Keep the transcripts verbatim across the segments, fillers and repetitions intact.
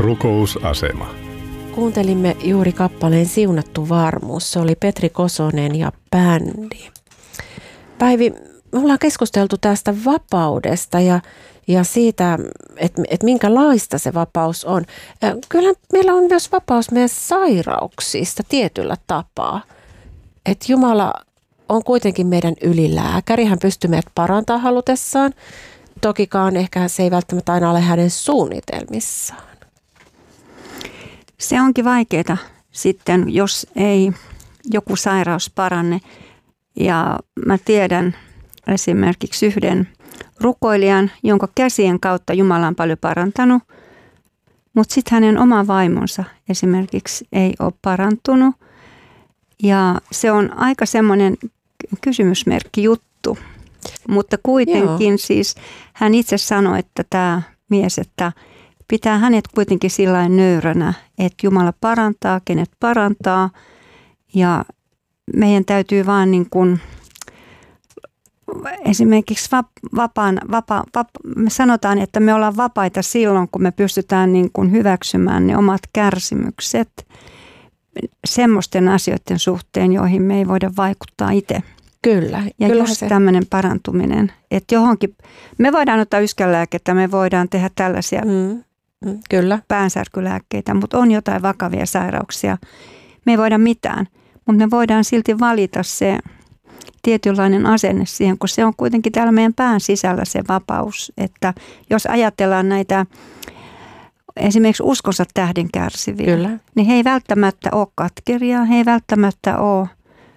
Rukousasema. Kuuntelimme juuri kappaleen Siunattu varmuus. Se oli Petri Kosonen ja bändi. Päivi, me ollaan keskusteltu tästä vapaudesta ja, ja siitä, että et minkälaista se vapaus on. Ja kyllä meillä on myös vapaus meidän sairauksista tietyllä tapaa. Että Jumala on kuitenkin meidän ylilääkäri. Hän pystyy meidät parantamaan halutessaan. Tokikaan ehkä se ei välttämättä aina ole hänen suunnitelmissaan. Se onkin vaikeaa sitten, jos ei joku sairaus paranne. Ja mä tiedän esimerkiksi yhden rukoilijan, jonka käsien kautta Jumala on paljon parantanut, mutta sitten hänen oma vaimonsa esimerkiksi ei ole parantunut. Ja se on aika semmoinen kysymysmerkki juttu. Mutta kuitenkin Joo. siis hän itse sanoi, että tämä mies, että pitää hänet kuitenkin sillain nöyränä, että Jumala parantaa, kenet parantaa. Ja meidän täytyy vaan niin kuin, esimerkiksi vapaan, vapa, vapa, me sanotaan, että me ollaan vapaita silloin, kun me pystytään niin kuin hyväksymään ne omat kärsimykset semmoisten asioiden suhteen, joihin me ei voida vaikuttaa itse. Kyllä. Ja kyllä just se. tämmöinen parantuminen, että johonkin, me voidaan ottaa yskänlääkettä, me voidaan tehdä tällaisia mm, mm, kyllä. päänsärkylääkkeitä, mutta on jotain vakavia sairauksia. Me ei voida mitään, mutta me voidaan silti valita se tietynlainen asenne siihen, kun se on kuitenkin täällä meidän pään sisällä se vapaus, että jos ajatellaan näitä esimerkiksi uskonsa tähden kärsiviä, Kyllä. niin he ei välttämättä ole katkeria, he ei välttämättä ole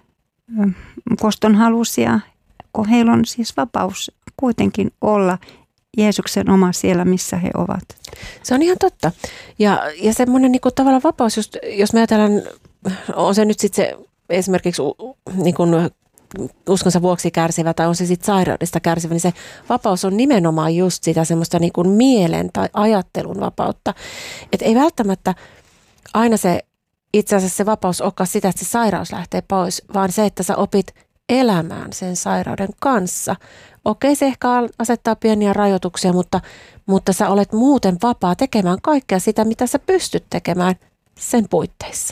kostonhaluisia, kun heillä on siis vapaus kuitenkin olla Jeesuksen oma siellä, missä he ovat. Se on ihan totta. Ja, ja semmoinen niin kuin tavallaan vapaus, just, jos me ajatellaan, on se nyt sitten se esimerkiksi niin kuin uskonsa vuoksi kärsivä tai on se sitten sairaudesta kärsivä, niin se vapaus on nimenomaan just sitä semmoista niin kuin mielen tai ajattelun vapautta. Että ei välttämättä aina se itse asiassa se vapaus olekaan sitä, että se sairaus lähtee pois, vaan se, että sä opit elämään sen sairauden kanssa. Okei, se ehkä asettaa pieniä rajoituksia, mutta, mutta sä olet muuten vapaa tekemään kaikkea sitä, mitä sä pystyt tekemään sen puitteissa.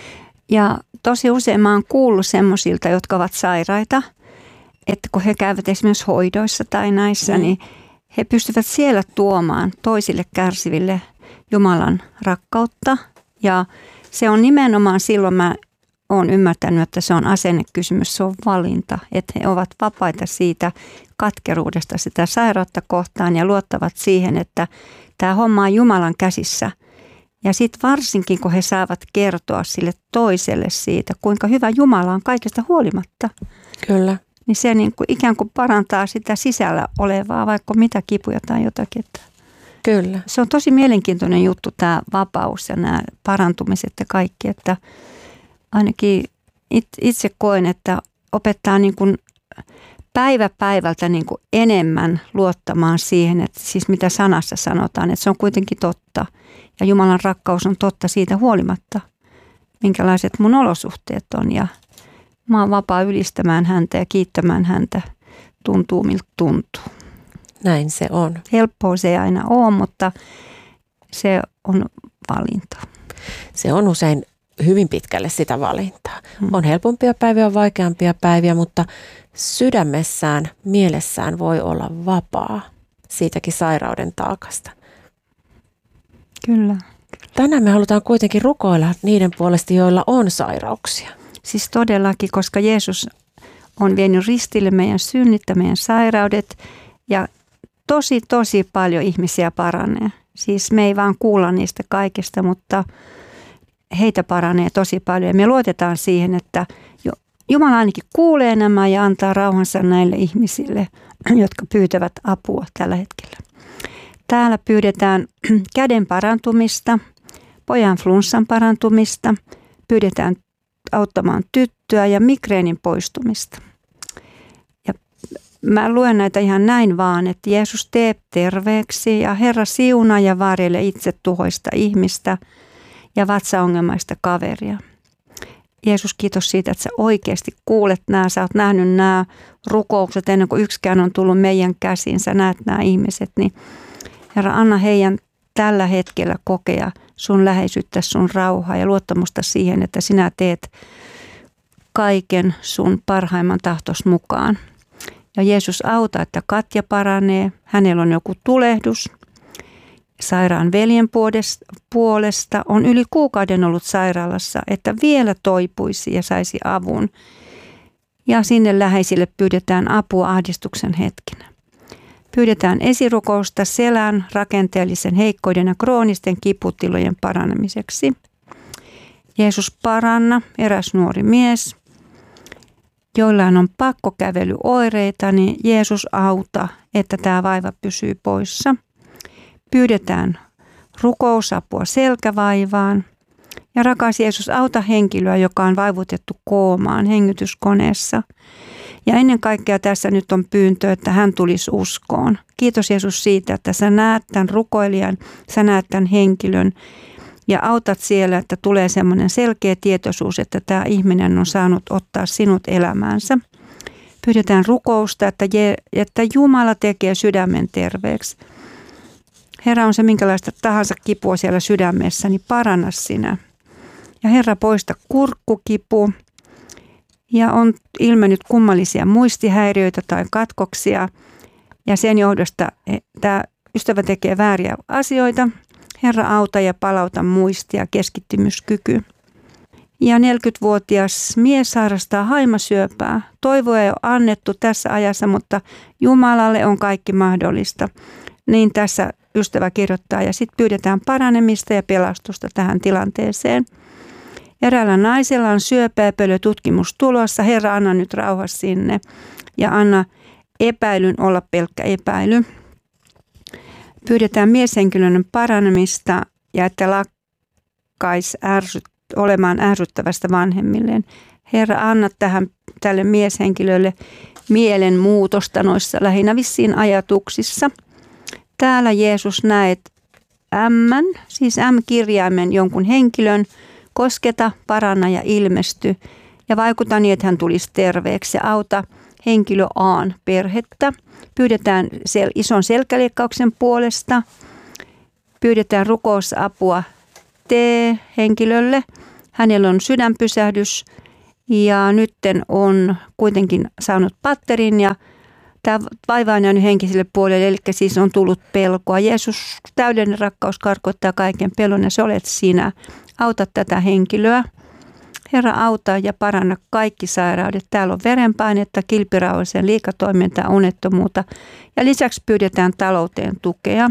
Ja tosi usein mä oon kuullut semmoisilta, jotka ovat sairaita, että kun he käyvät esimerkiksi hoidoissa tai näissä, mm. niin he pystyvät siellä tuomaan toisille kärsiville Jumalan rakkautta. Ja se on nimenomaan silloin, mä oon ymmärtänyt, että se on asennekysymys, se on valinta, että he ovat vapaita siitä katkeruudesta sitä sairautta kohtaan ja luottavat siihen, että tämä homma on Jumalan käsissä. Ja sitten varsinkin, kun he saavat kertoa sille toiselle siitä, kuinka hyvä Jumala on kaikesta huolimatta. Kyllä. Niin se niin kuin ikään kuin parantaa sitä sisällä olevaa, vaikka mitä kipuja tai jotakin. Kyllä. Se on tosi mielenkiintoinen juttu tämä vapaus ja nämä parantumiset ja kaikki, että ainakin itse koen, että opettaa niin kuin päivä päivältä niin kuin enemmän luottamaan siihen, että siis mitä sanassa sanotaan, että se on kuitenkin totta. Ja Jumalan rakkaus on totta siitä huolimatta, minkälaiset mun olosuhteet on. Ja mä oon vapaa ylistämään häntä ja kiittämään häntä, tuntuu miltä tuntuu. Näin se on. Helppoa se ei aina ole, mutta se on valinta. Se on usein hyvin pitkälle sitä valintaa. Hmm. On helpompia päiviä, on vaikeampia päiviä, mutta sydämessään, mielessään voi olla vapaa siitäkin sairauden taakasta. Kyllä. Tänään me halutaan kuitenkin rukoilla niiden puolesta, joilla on sairauksia. Siis todellakin, koska Jeesus on vienyt ristille meidän synnit ja meidän sairaudet ja tosi, tosi paljon ihmisiä paranee. Siis me ei vaan kuulla niistä kaikista, mutta heitä paranee tosi paljon. Ja me luotetaan siihen, että Jumala ainakin kuulee nämä ja antaa rauhansa näille ihmisille, jotka pyytävät apua tällä hetkellä. Täällä pyydetään käden parantumista, pojan flunssan parantumista, pyydetään auttamaan tyttöä ja migreenin poistumista. Ja mä luen näitä ihan näin vaan, että Jeesus tee terveeksi ja Herra siunaa ja varjele itse tuhoista ihmistä ja vatsaongelmaista kaveria. Jeesus, kiitos siitä, että sä oikeasti kuulet nämä, sä oot nähnyt nämä rukoukset ennen kuin yksikään on tullut meidän käsiin, sä näet nämä ihmiset, niin Herra, anna heidän tällä hetkellä kokea sun läheisyyttä, sun rauhaa ja luottamusta siihen, että sinä teet kaiken sun parhaimman tahtos mukaan. Ja Jeesus auta, että Katja paranee, hänellä on joku tulehdus. Sairaan veljen puolesta on yli kuukauden ollut sairaalassa, että vielä toipuisi ja saisi avun. Ja sinne läheisille pyydetään apua ahdistuksen hetkinä. Pyydetään esirukousta selän, rakenteellisen heikkoiden ja kroonisten kiputilojen paranemiseksi. Jeesus paranna, eräs nuori mies, joillain on pakkokävelyoireita, niin Jeesus auta, että tämä vaiva pysyy poissa. Pyydetään rukousapua selkävaivaan. Ja rakas Jeesus, auta henkilöä, joka on vaivutettu koomaan hengityskoneessa. Ja ennen kaikkea tässä nyt on pyyntö, että hän tulisi uskoon. Kiitos Jeesus siitä, että sä näet tämän rukoilijan, sä näet tämän henkilön ja autat siellä, että tulee semmoinen selkeä tietoisuus, että tämä ihminen on saanut ottaa sinut elämäänsä. Pyydetään rukousta, että, Je, että Jumala tekee sydämen terveeksi. Herra, on se minkälaista tahansa kipua siellä sydämessä, niin paranna sinä. Ja Herra, poista kurkkukipu. Ja on ilmennyt kummallisia muistihäiriöitä tai katkoksia. Ja sen johdosta tämä ystävä tekee vääriä asioita. Herra, auta ja palauta muistia ja keskittymyskyky. Ja neljäkymmentävuotias mies sairastaa haimasyöpää. Toivoa ei ole annettu tässä ajassa, mutta Jumalalle on kaikki mahdollista. Niin tässä ystävä kirjoittaa ja sitten pyydetään paranemista ja pelastusta tähän tilanteeseen. Eräällä naisella on syöpäepölötutkimus tulossa. Herra, anna nyt rauha sinne ja anna epäilyn olla pelkkä epäily. Pyydetään mieshenkilön paranemista ja että lakkaisi ärsyt, olemaan ärsyttävästä vanhemmilleen. Herra, anna tähän, tälle mieshenkilölle mielenmuutosta noissa lähinnä vissiin ajatuksissa. Täällä Jeesus näet M, siis M-kirjaimen jonkun henkilön, kosketa, paranna ja ilmesty ja vaikuta niin, että hän tulisi terveeksi ja auta henkilö A:n perhettä. Pyydetään sel- ison selkäleikkauksen puolesta. Pyydetään rukousapua T-henkilölle. Hänellä on sydänpysähdys ja nytten on kuitenkin saanut patterin ja tämä vaiva on jäänyt henkiselle puolelle, eli siis on tullut pelkoa. Jeesus, täydellinen rakkaus karkottaa kaiken pelon ja se olet sinä. Auta tätä henkilöä. Herra, auta ja paranna kaikki sairaudet. Täällä on verenpainetta, kilpirauhallisen liikatoimintaa, unettomuutta ja lisäksi pyydetään talouteen tukea.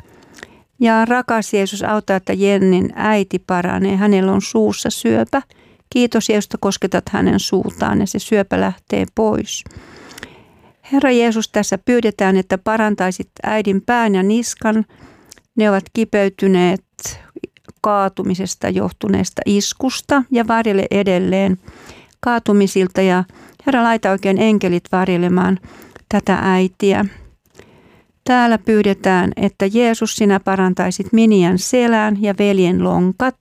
Ja rakas Jeesus, auta, että Jennin äiti paranee. Hänellä on suussa syöpä. Kiitos Jeesus, että kosketat hänen suutaan ja se syöpä lähtee pois. Herra Jeesus, tässä pyydetään, että parantaisit äidin pään ja niskan. Ne ovat kipeytyneet kaatumisesta johtuneesta iskusta ja varjele edelleen kaatumisilta. Ja Herra, laita oikein enkelit varjelemaan tätä äitiä. Täällä pyydetään, että Jeesus, sinä parantaisit Minian selän ja veljen lonkat.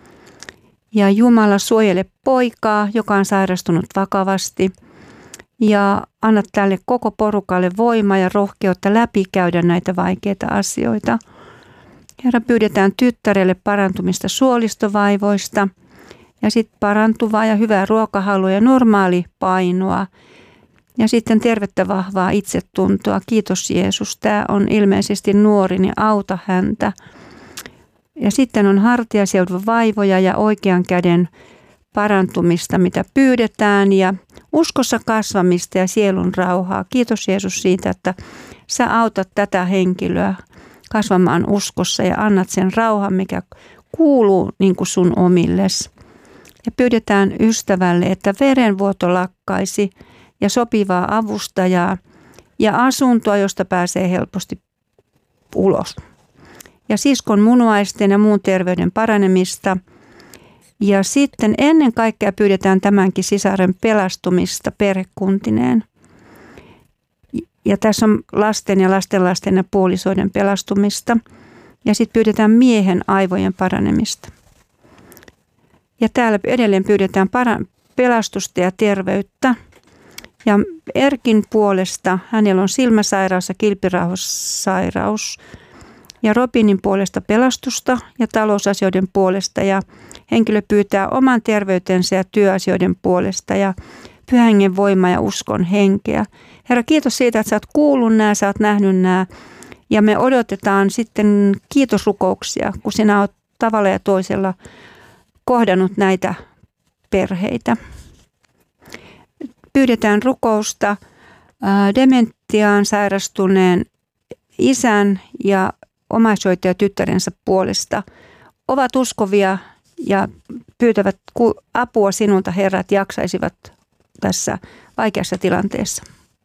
Ja Jumala, suojele poikaa, joka on sairastunut vakavasti. Ja anna tälle koko porukalle voimaa ja rohkeutta läpikäydä näitä vaikeita asioita. Herra, pyydetään tyttärelle parantumista suolistovaivoista ja sitten parantuvaa ja hyvää ruokahalua ja normaali painoa. Ja sitten tervettä vahvaa itsetuntoa. Kiitos Jeesus. Tämä on ilmeisesti nuori, niin auta häntä. Ja sitten on hartiaseudun vaivoja ja oikean käden parantumista, mitä pyydetään. Ja uskossa kasvamista ja sielun rauhaa. Kiitos Jeesus siitä, että sä autat tätä henkilöä kasvamaan uskossa ja annat sen rauhan, mikä kuuluu niin kuin sun omilles. Ja pyydetään ystävälle, että verenvuoto lakkaisi ja sopivaa avustajaa ja asuntoa, josta pääsee helposti ulos. Ja siskon munuaisten ja muun terveyden paranemista. Ja sitten ennen kaikkea pyydetään tämänkin sisaren pelastumista perhekuntineen. Ja tässä on lasten ja lastenlasten ja puolisoiden pelastumista. Ja sitten pyydetään miehen aivojen paranemista. Ja täällä edelleen pyydetään para- pelastusta ja terveyttä. Ja Erkin puolesta hänellä on silmäsairaus ja kilpirauhassairaus. ja Robinin puolesta pelastusta ja talousasioiden puolesta ja henkilö pyytää oman terveytensä ja työasioiden puolesta ja Pyhän Hengen voima ja uskon henkeä. Herra, kiitos siitä, että sä oot kuullut nämä, sä oot nähnyt nämä ja me odotetaan sitten kiitosrukouksia, kun sinä oot tavalla ja toisella kohdannut näitä perheitä. Pyydetään rukousta dementiaan sairastuneen isän ja omaishoitajatyttärensä puolesta. Ovat uskovia ja pyytävät apua sinulta, Herra, että jaksaisivat tässä vaikeassa tilanteessa.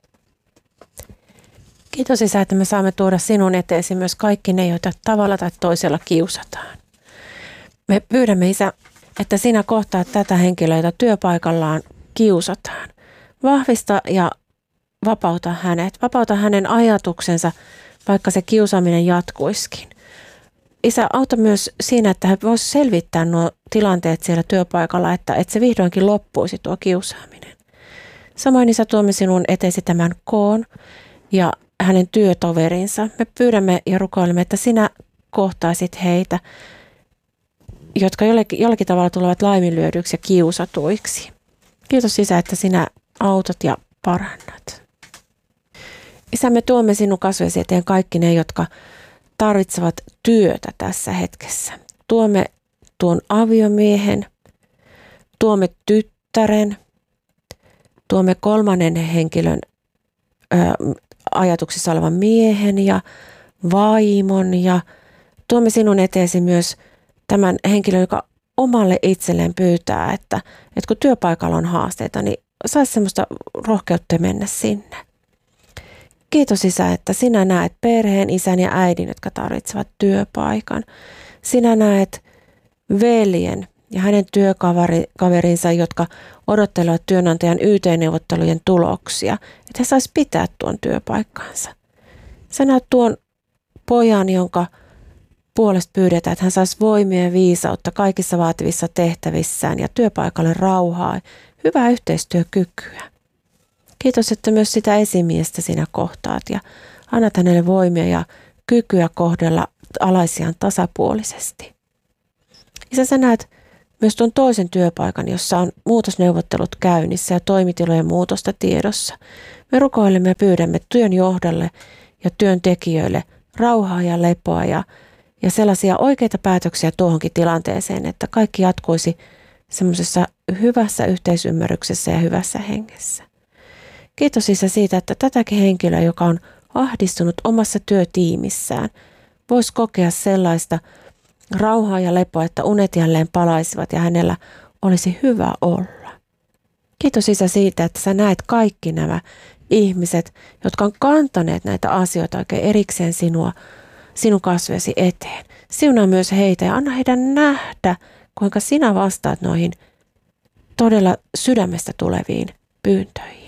Kiitos Isä, että me saamme tuoda sinun eteesi myös kaikki ne, joita tavalla tai toisella kiusataan. Me pyydämme, Isä, että sinä kohtaat tätä henkilöä, jota työpaikallaan kiusataan. Vahvista ja vapauta hänet. Vapauta hänen ajatuksensa, vaikka se kiusaaminen jatkuisikin. Isä, auta myös siinä, että hän voisi selvittää nuo tilanteet siellä työpaikalla, että, että se vihdoinkin loppuisi tuo kiusaaminen. Samoin Isä, tuomme sinun eteesi tämän Koon ja hänen työtoverinsa. Me pyydämme ja rukoilemme, että sinä kohtaisit heitä, jotka jollakin, jollakin tavalla tulevat laiminlyödyksi ja kiusatuiksi. Kiitos Isä, että sinä autat ja parannat. Isä, me tuomme sinun kasvesi eteen kaikki ne, jotka tarvitsevat työtä tässä hetkessä. Tuomme tuon aviomiehen, tuomme tyttären, tuomme kolmannen henkilön ö, ajatuksissa olevan miehen ja vaimon ja tuomme sinun eteesi myös tämän henkilön, joka omalle itselleen pyytää, että, että kun työpaikalla on haasteita, niin saisi semmoista rohkeutta mennä sinne. Kiitos Isä, että sinä näet perheen, isän ja äidin, jotka tarvitsevat työpaikan. Sinä näet veljen ja hänen työkaverinsa, jotka odottelevat työnantajan Y T-neuvottelujen tuloksia, että he saisi pitää tuon työpaikkansa. Sä näet tuon pojan, jonka puolesta pyydetään, että hän saisi voimia ja viisautta kaikissa vaativissa tehtävissään ja työpaikalle rauhaa, hyvää yhteistyökykyä. Kiitos, että myös sitä esimiestä sinä kohtaat ja annat hänelle voimia ja kykyä kohdella alaisiaan tasapuolisesti. Isä, sä näet myös tuon toisen työpaikan, jossa on muutosneuvottelut käynnissä ja toimitilojen muutosta tiedossa. Me rukoilemme ja pyydämme työn johdolle ja työntekijöille rauhaa ja lepoa ja, ja sellaisia oikeita päätöksiä tuohonkin tilanteeseen, että kaikki jatkuisi semmoisessa hyvässä yhteisymmärryksessä ja hyvässä hengessä. Kiitos Isä siitä, että tätäkin henkilöä, joka on ahdistunut omassa työtiimissään, voisi kokea sellaista rauhaa ja lepoa, että unet jälleen palaisivat ja hänellä olisi hyvä olla. Kiitos Isä siitä, että sä näet kaikki nämä ihmiset, jotka on kantaneet näitä asioita oikein erikseen sinua, sinun kasvesi eteen. Siunaa myös heitä ja anna heidän nähdä, kuinka sinä vastaat noihin todella sydämestä tuleviin pyyntöihin.